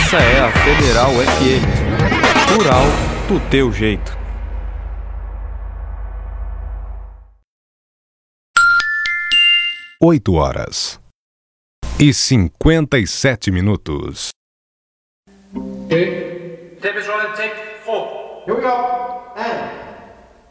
Essa é a Federal FM. Rural do teu jeito. 8h57. Okay. Tape is rolling, take 4. Here we go. And